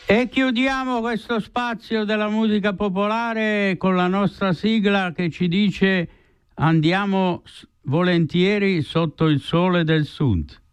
E chiudiamo questo spazio della musica popolare con la nostra sigla che ci dice: andiamo volentieri sotto il sole del sud.